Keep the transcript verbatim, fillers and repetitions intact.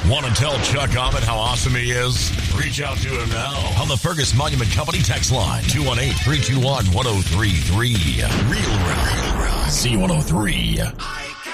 Want to tell Chuck Ahmed how awesome he is? Reach out to him now on the Fergus Monument Company text line, two one eight, three two one, one oh three three. Real Rock, C one oh three.